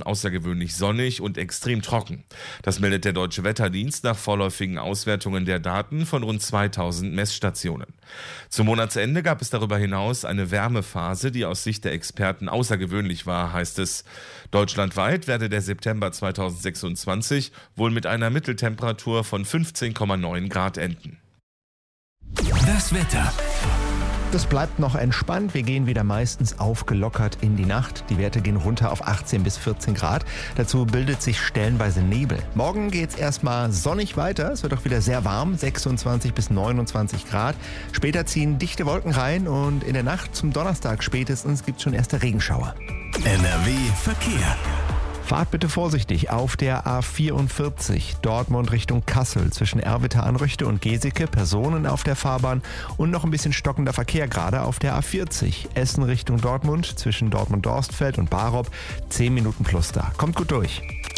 außergewöhnlich sonnig und extrem trocken. Das meldet der Deutsche Wetterdienst nach vorläufigen Auswertungen der Daten von rund 2000 Messstationen. Zum Monatsende gab es darüber hinaus eine Wärmephase, die aus Sicht der Experten außergewöhnlich war, heißt es. Deutschlandweit werde der September 2026 wohl mit einer Mitteltemperatur von 15,9 Grad enden. Das Wetter. Das bleibt noch entspannt. Wir gehen wieder meistens aufgelockert in die Nacht. Die Werte gehen runter auf 18 bis 14 Grad. Dazu bildet sich stellenweise Nebel. Morgen geht es erstmal sonnig weiter. Es wird auch wieder sehr warm, 26 bis 29 Grad. Später ziehen dichte Wolken rein und in der Nacht zum Donnerstag spätestens gibt es schon erste Regenschauer. NRW Verkehr. Fahrt bitte vorsichtig auf der A44 Dortmund Richtung Kassel zwischen Erwitter-Anrüchte und Geseke, Personen auf der Fahrbahn und noch ein bisschen stockender Verkehr gerade auf der A40 Essen Richtung Dortmund zwischen Dortmund-Dorstfeld und Barop, 10 Minuten plus da. Kommt gut durch.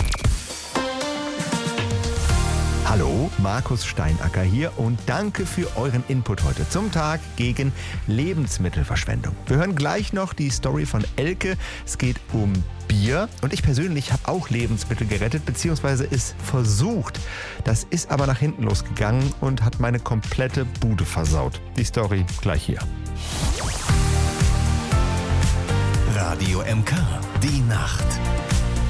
Hallo, Markus Steinacker hier und danke für euren Input heute zum Tag gegen Lebensmittelverschwendung. Wir hören gleich noch die Story von Elke. Es geht um Bier und ich persönlich habe auch Lebensmittel gerettet bzw. es versucht. Das ist aber nach hinten losgegangen und hat meine komplette Bude versaut. Die Story gleich hier. Radio MK, die Nacht.